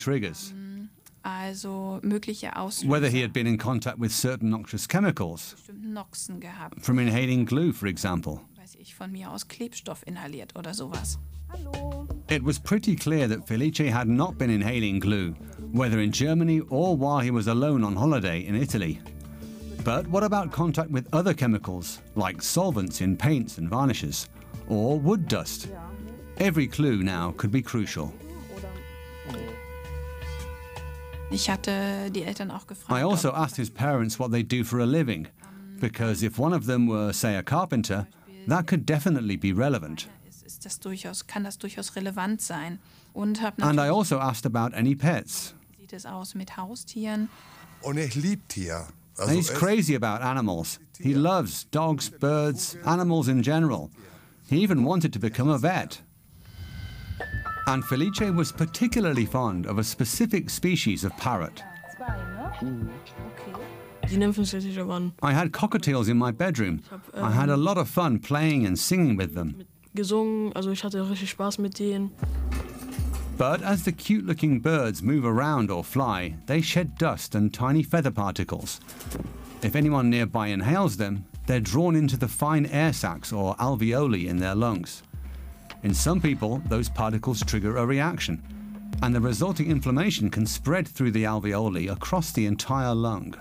triggers. Also mögliche Auslöser. Whether he had been in contact with certain noxious chemicals, Bestimmten Noxen gehabt. from inhaling glue, for example. Weiß ich, von mir aus Klebstoff inhaliert oder sowas. Hallo. It was pretty clear that Felice had not been inhaling glue, whether in Germany or while he was alone on holiday in Italy. But what about contact with other chemicals, like solvents in paints and varnishes, or wood dust? Every clue now could be crucial. Ich hatte die Eltern auch gefragt. I also asked his parents what they do for a living, because if one of them were, say, a carpenter, that could definitely be relevant. Kann das durchaus relevant sein. Und habe And I natürlich, also asked about any pets. wie sieht es aus mit Haustieren? Und liebt Tier. And he's crazy about animals. He loves dogs, birds, animals in general. He even wanted to become a vet. And Felice was particularly fond of a specific species of parrot. Die Nymphenstädtische waren I had cockatiels in my bedroom. I had a lot of fun playing and singing with them. gesungen, also ich hatte richtig Spaß mit denen. But as the cute-looking birds move around or fly, they shed dust and tiny feather particles. If anyone nearby inhales them, they're drawn into the fine air sacs or alveoli in their lungs. In some people, those particles trigger a reaction, and the resulting inflammation can spread through the alveoli across the entire lung.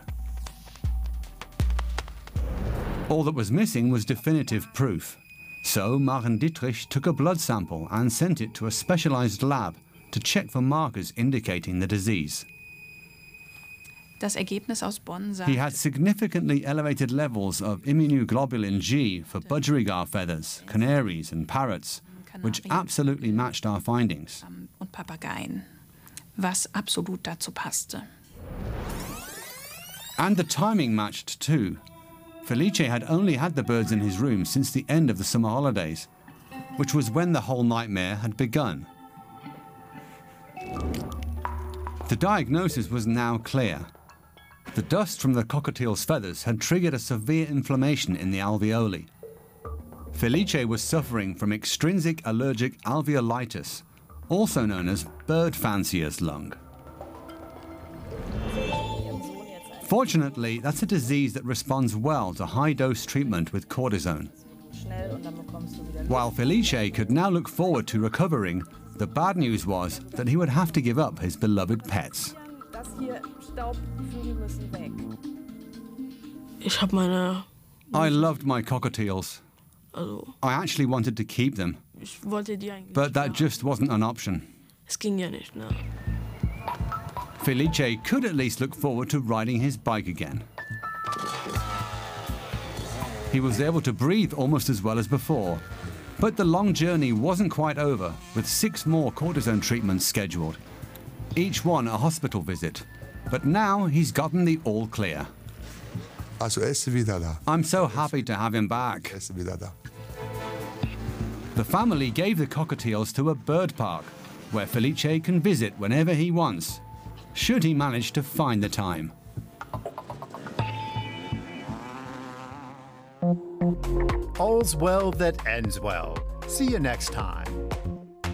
All that was missing was definitive proof. So Maren Dietrich took a blood sample and sent it to a specialized lab to check for markers indicating the disease. Das Ergebnis aus Bonn sagt, He had significantly elevated levels of immunoglobulin G for budgerigar feathers, canaries and parrots, which absolutely matched our findings. und Papageien, was absolut dazu passte. And the timing matched too. Felice had only had the birds in his room since the end of the summer holidays, which was when the whole nightmare had begun. The diagnosis was now clear. The dust from the cockatiel's feathers had triggered a severe inflammation in the alveoli. Felice was suffering from extrinsic allergic alveolitis, also known as bird fancier's lung. Fortunately, that's a disease that responds well to high-dose treatment with cortisone. While Felice could now look forward to recovering, the bad news was that he would have to give up his beloved pets. Das hier, Staub, die Vögel müssen weg. Ich habe meine, I loved my cockatiels. also I actually wanted to keep them, ich wollte die eigentlich but nicht that haben. just wasn't an option. Es ging ja nicht, ne? Felice could at least look forward to riding his bike again. He was able to breathe almost as well as before, but the long journey wasn't quite over, with 6 more cortisone treatments scheduled, each one a hospital visit. But now he's gotten the all clear. Also ist wieder da. I'm so happy to have him back. Ist wieder da. The family gave the cockatiels to a bird park, where Felice can visit whenever he wants, should he manage to find the time. All's well that ends well. See you next time.